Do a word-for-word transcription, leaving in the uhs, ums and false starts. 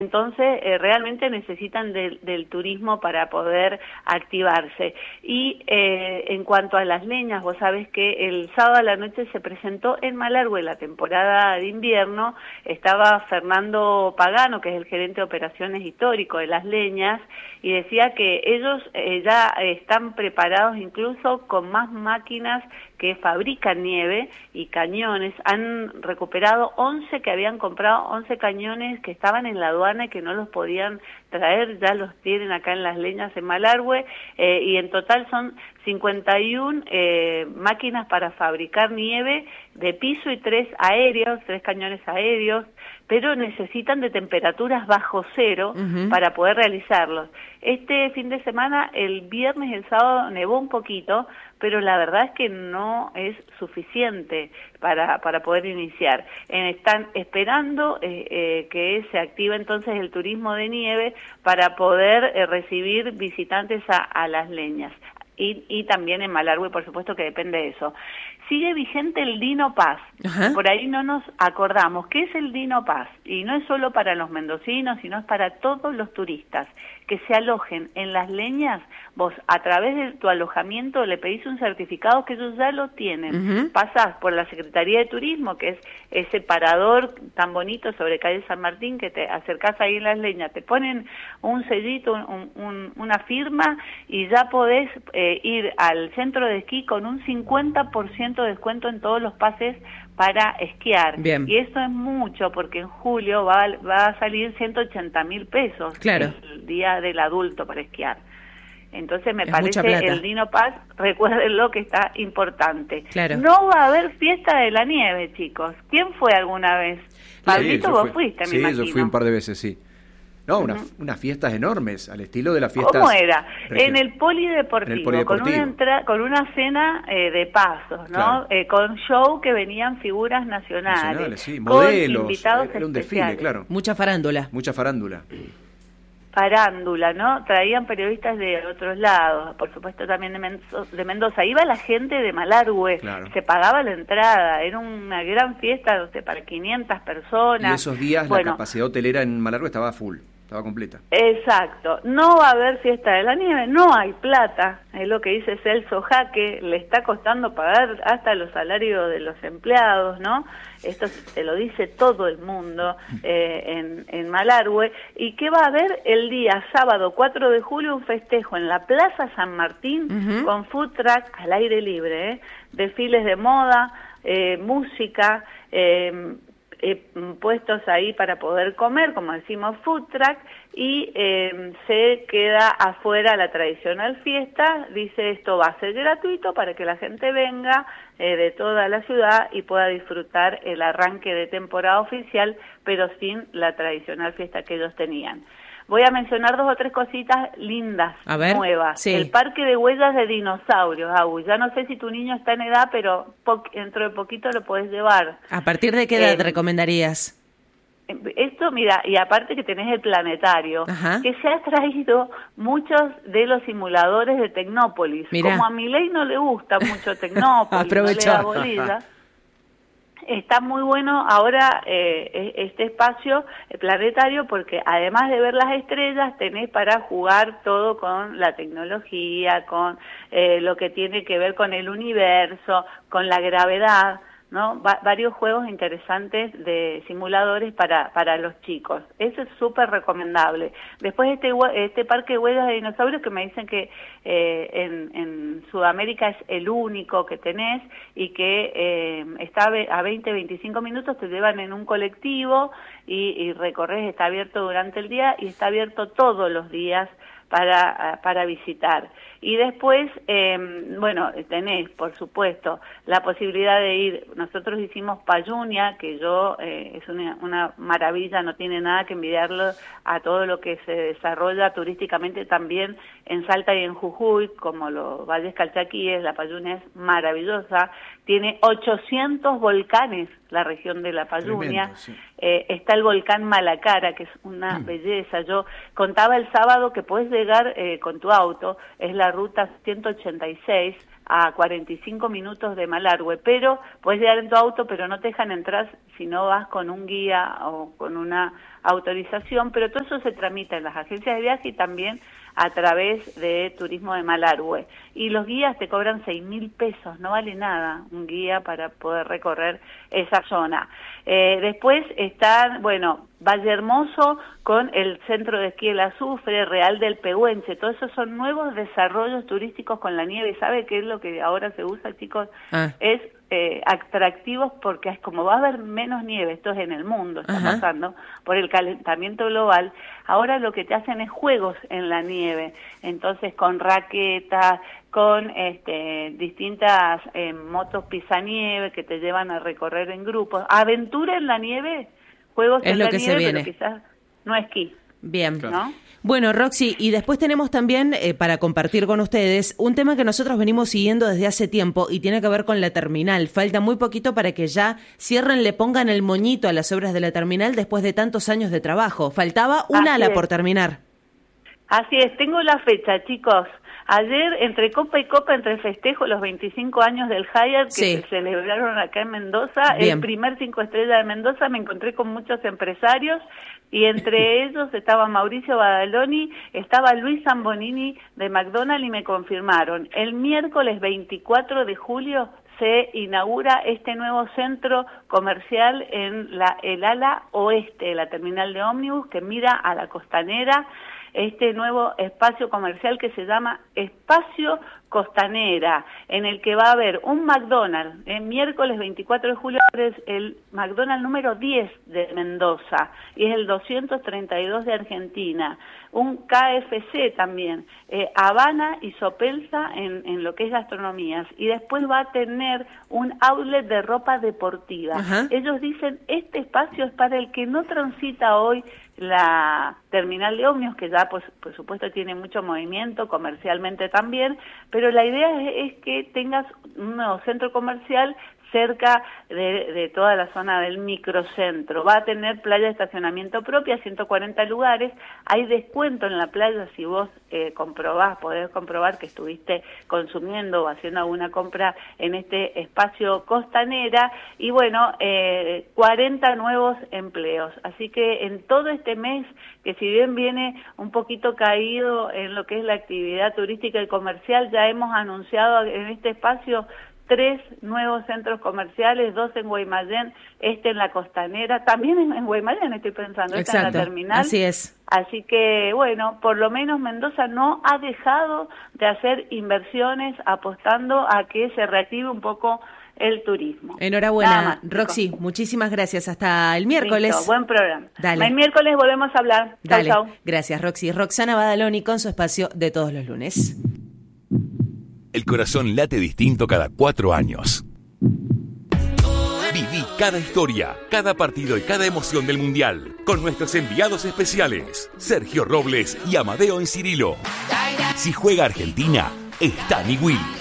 Entonces, eh, realmente necesitan de, del turismo para poder activarse. Y eh, en cuanto a las leñas, vos sabés que el sábado a la noche se presentó en Malargüe la temporada de invierno, estaba Fernando Pagano, que es el gerente de operaciones histórico de las leñas, y decía que ellos eh, ya están preparados incluso con más máquinas que fabrican nieve y cañones. Han recuperado once que habían comprado, once cañones que estaban en la aduana y que no los podían traer, ya los tienen acá en las leñas en Malargüe, eh, y en total son cincuenta y una eh, máquinas para fabricar nieve de piso y tres aéreos, tres cañones aéreos, pero necesitan de temperaturas bajo cero uh-huh. para poder realizarlos. Este fin de semana, el viernes y el sábado nevó un poquito, pero la verdad es que no es suficiente para, para poder iniciar. Eh, están esperando eh, eh, que se active entonces el turismo de nieve para poder eh, recibir visitantes a, a las leñas. Y, y también en Malargüe, por supuesto que depende de eso. Sigue vigente el Dino Pass. Ajá. Por ahí no nos acordamos. ¿Qué es el Dino Pass? Y no es solo para los mendocinos, sino es para todos los turistas que se alojen en las leñas. Vos, a través de tu alojamiento, le pedís un certificado que ellos ya lo tienen. Uh-huh. Pasás por la Secretaría de Turismo, que es ese parador tan bonito sobre calle San Martín, que te acercás ahí en las leñas, te ponen un sellito, un, un, una firma, y ya podés eh, ir al centro de esquí con un cincuenta por ciento de descuento en todos los pases para esquiar. Bien. Y eso es mucho, porque en julio va, va a salir ciento ochenta mil pesos claro. el día del adulto para esquiar. Entonces me es parece el Dino Pass, recuérdenlo que está importante. Claro. No va a haber fiesta de la nieve, chicos. ¿Quién fue alguna vez? Pablito, sí, vos fui. fuiste, sí, me imagino. Sí, yo fui un par de veces, sí. No, uh-huh. unas, unas fiestas enormes, al estilo de las fiestas... ¿Cómo era? En el polideportivo, en el polideportivo. Con, una entra, con una cena eh, de pasos, ¿no? Claro. Eh, con show que venían figuras nacionales. Nacionales, sí, modelos, invitados era un desfile, claro. Mucha farándula. Mucha farándula. Farándula, ¿no? Traían periodistas de otros lados, por supuesto también de Mendoza. De Mendoza. Iba la gente de Malargüe, claro. se pagaba la entrada, era una gran fiesta, no sé, para quinientas personas. Y esos días bueno, la capacidad hotelera en Malargüe estaba full. Estaba completa. Exacto. No va a haber fiesta de la nieve, no hay plata, es lo que dice Celso Jaque, le está costando pagar hasta los salarios de los empleados, ¿no? Esto te lo dice todo el mundo eh, en, en Malargüe. ¿Y qué va a haber el día sábado cuatro de julio? Un festejo en la Plaza San Martín uh-huh. con food truck al aire libre, ¿eh? Desfiles de moda, eh, música, eh, Eh, puestos ahí para poder comer, como decimos, food truck, y eh, se queda afuera la tradicional fiesta. Dice, esto va a ser gratuito para que la gente venga eh, de toda la ciudad y pueda disfrutar el arranque de temporada oficial, pero sin la tradicional fiesta que ellos tenían. Voy a mencionar dos o tres cositas lindas, a ver, nuevas. Sí. El parque de huellas de dinosaurios, Agu. Ya no sé si tu niño está en edad, pero po- dentro de poquito lo podés llevar. ¿A partir de qué edad eh, recomendarías? Esto, mira, y aparte que tenés el planetario, Ajá. que se ha traído muchos de los simuladores de Tecnópolis. Mirá. Como a Milei no le gusta mucho Tecnópolis, Aprovecha. no le da bolilla. Está muy bueno ahora eh, este espacio planetario porque además de ver las estrellas tenés para jugar todo con la tecnología, con eh, lo que tiene que ver con el universo, con la gravedad, ¿no? Va- varios juegos interesantes de simuladores para para los chicos. Eso es súper recomendable. Después este este parque de huellas de dinosaurios que me dicen que eh, en, en Sudamérica es el único que tenés y que eh, está a veinte, veinticinco minutos, te llevan en un colectivo y, y recorres, está abierto durante el día y está abierto todos los días para para visitar. Y después, eh, bueno, tenés, por supuesto, la posibilidad de ir. Nosotros hicimos Payunia, que yo, eh, es una, una maravilla, no tiene nada que envidiarlo a todo lo que se desarrolla turísticamente también en Salta y en Jujuy, como los Valles Calchaquíes. La Payunia es maravillosa, tiene ochocientos volcanes, la región de la Payunia. Tremendo, sí. eh, está el volcán Malacara, que es una mm. belleza. Yo contaba el sábado que podés llegar eh, con tu auto, es la ruta ciento ochenta y seis a cuarenta y cinco minutos de Malargüe, pero puedes llegar en tu auto, pero no te dejan entrar si no vas con un guía o con una autorización, pero todo eso se tramita en las agencias de viaje y también a través de Turismo de Malargüe. Y los guías te cobran seis mil pesos, no vale nada un guía para poder recorrer esa zona. Eh, después están, bueno, Valle Hermoso con el Centro de Esquí El Azufre, Real del Pehuenche, todos esos son nuevos desarrollos turísticos con la nieve. ¿Sabe qué es lo que ahora se usa, chicos? Ah. Es eh, atractivos porque es como va a haber menos nieve, esto es en el mundo, está Ajá. pasando, por el calentamiento global. Ahora lo que te hacen es juegos en la nieve, entonces con raquetas, con este, distintas eh, motos pisanieve que te llevan a recorrer en grupos. Aventura en la nieve, juegos es en lo la que nieve, se viene. Pero quizás no esquí. Bien. ¿No? Bueno, Roxy, y después tenemos también, eh, para compartir con ustedes, un tema que nosotros venimos siguiendo desde hace tiempo y tiene que ver con la terminal. Falta muy poquito para que ya cierren, le pongan el moñito a las obras de la terminal después de tantos años de trabajo. Faltaba una ala por terminar. Así es, tengo la fecha, chicos. Ayer, entre copa y copa, entre festejo, los veinticinco años del Hyatt que sí. se celebraron acá en Mendoza, Bien. el primer cinco estrellas de Mendoza, me encontré con muchos empresarios y entre ellos estaba Mauricio Badaloni, estaba Luis Zambonini de McDonald's y me confirmaron, el miércoles veinticuatro de julio se inaugura este nuevo centro comercial en la, el ala oeste de la terminal de ómnibus que mira a la costanera, este nuevo espacio comercial que se llama Espacio Costanera, en el que va a haber un McDonald's, el miércoles veinticuatro de julio es el McDonald's número diez de Mendoza y es el doscientos treinta y dos de Argentina, un K F C también, eh, Habana y Sopelsa en, en lo que es gastronomías, y después va a tener un outlet de ropa deportiva. Ajá. Ellos dicen, este espacio es para el que no transita hoy la terminal de ómnibus, que ya pues, por supuesto tiene mucho movimiento comercialmente también, pero la idea es, es que tengas un nuevo centro comercial cerca de, de toda la zona del microcentro. Va a tener playa de estacionamiento propia, ciento cuarenta lugares, hay descuento en la playa si vos eh, comprobás, podés comprobar que estuviste consumiendo o haciendo alguna compra en este espacio costanera, y bueno, eh, cuarenta nuevos empleos. Así que en todo este mes, que si bien viene un poquito caído en lo que es la actividad turística y comercial, ya hemos anunciado en este espacio tres nuevos centros comerciales, dos en Guaymallén, este en la costanera, también en, en Guaymallén estoy pensando, esta en la terminal. Así es. Así que, bueno, por lo menos Mendoza no ha dejado de hacer inversiones apostando a que se reactive un poco el turismo. Enhorabuena, más, Roxy, chicos. Muchísimas gracias. Hasta el miércoles. Listo, buen programa. Dale. El miércoles volvemos a hablar. Dale. Chau, chau. Gracias, Roxy. Roxana Badaloni con su espacio de todos los lunes. El corazón late distinto cada cuatro años. Viví cada historia, cada partido y cada emoción del Mundial con nuestros enviados especiales, Sergio Robles y Amadeo Encirilo. Si juega Argentina, está Niwil.